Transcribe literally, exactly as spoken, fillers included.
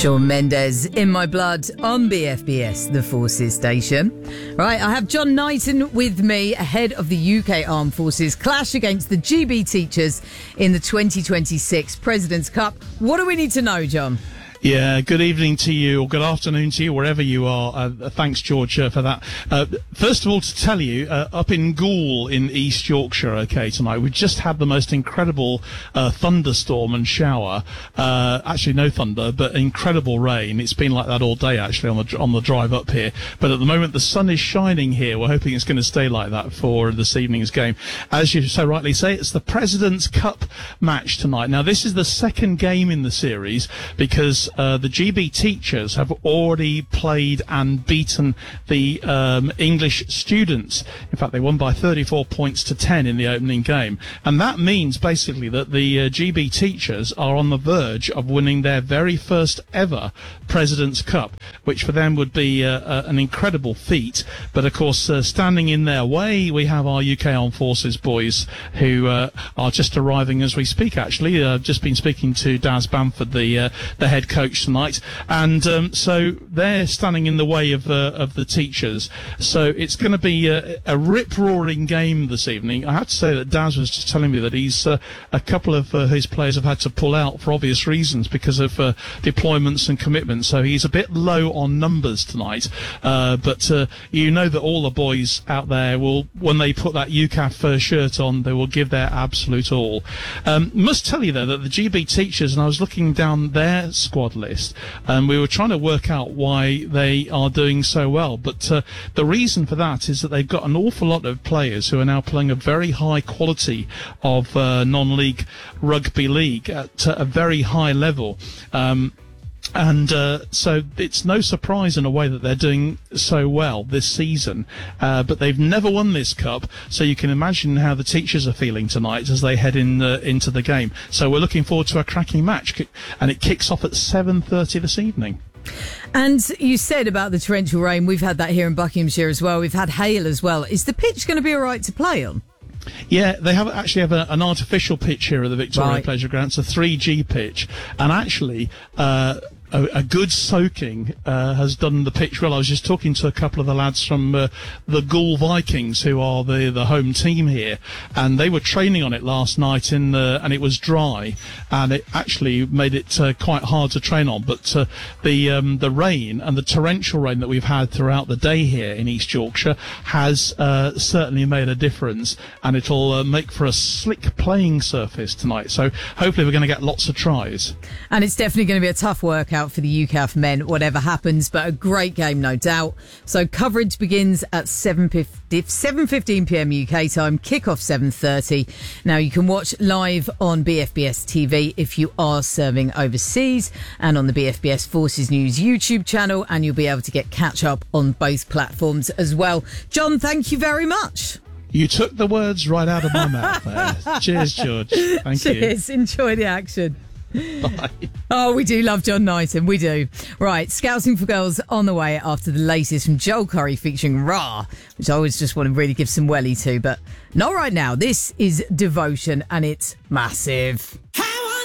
Shawn Mendes, In My Blood, on B F B S, the Forces station. Right, I have John Knighton with me ahead of the U K Armed Forces clash against the G B teachers in the twenty twenty-six President's Cup. What do we need to know, John? Yeah, good evening to you, or good afternoon to you, wherever you are. Uh, thanks, George, uh, for that. Uh, first of all, to tell you, uh, up in Goole in East Yorkshire, okay, tonight, we just had the most incredible uh, thunderstorm and shower. Uh, actually, no thunder, but incredible rain. It's been like that all day, actually, on the on the drive up here. But at the moment, the sun is shining here. We're hoping it's going to stay like that for this evening's game. As you so rightly say, it's the President's Cup match tonight. Now, this is the second game in the series because Uh, the G B teachers have already played and beaten the um, English students. In fact, they won by thirty-four points to ten in the opening game. And that means basically that the uh, G B teachers are on the verge of winning their very first ever President's Cup, which for them would be uh, uh, an incredible feat. But of course, uh, standing in their way, we have our U K Armed Forces boys who uh, are just arriving as we speak, actually. I've uh, just been speaking to Daz Bamford, the, uh, the head coach tonight, and um, so they're standing in the way of uh, of the teachers. So it's going to be a, a rip-roaring game this evening. I have to say that Daz was just telling me that he's uh, a couple of uh, his players have had to pull out for obvious reasons because of uh, deployments and commitments. So he's a bit low on numbers tonight. Uh, but uh, you know that all the boys out there will, when they put that U C A F uh, shirt on, they will give their absolute all. Um, must tell you though that the G B teachers, and I was looking down their squad list, and we were trying to work out why they are doing so well, but uh, the reason for that is that they've got an awful lot of players who are now playing a very high quality of uh, non-league rugby league at uh, a very high level. Um, And uh, so it's no surprise in a way that they're doing so well this season. Uh, but they've never won this cup, so you can imagine how the teachers are feeling tonight as they head in uh, into the game. So we're looking forward to a cracking match, and it kicks off at seven thirty this evening. And you said about the torrential rain. We've had that here in Buckinghamshire as well. We've had hail as well. Is the pitch going to be all right to play on? Yeah, they have actually have a, an artificial pitch here at the Victoria Right. Pleasure Ground. It's a three G pitch, and actually uh, a, a good soaking uh, has done the pitch well. I was just talking to a couple of the lads from uh, the Goole Vikings, who are the the home team here, and they were training on it last night, in the, and it was dry, and it actually made it uh, quite hard to train on. But uh, the um, the rain and the torrential rain that we've had throughout the day here in East Yorkshire has uh, certainly made a difference, and it'll uh, make for a slick playing surface tonight. So hopefully we're going to get lots of tries. And it's definitely going to be a tough workout for the U C A F men, whatever happens, but a great game, no doubt. So coverage begins at seven fifteen p.m. U K time, kick-off seven thirty. Now, you can watch live on B F B S T V if you are serving overseas, and on the B F B S Forces News YouTube channel, and you'll be able to get catch-up on both platforms as well. John, thank you very much. You took the words right out of my mouth there. Cheers, George. Thank Cheers. you. Cheers. Enjoy the action. Bye. Oh, we do love John Knighton. We do. Right, Scouting for Girls on the way after the latest from Joel Curry featuring Ra, which I always just want to really give some welly to, but not right now. This is Devotion, and it's massive.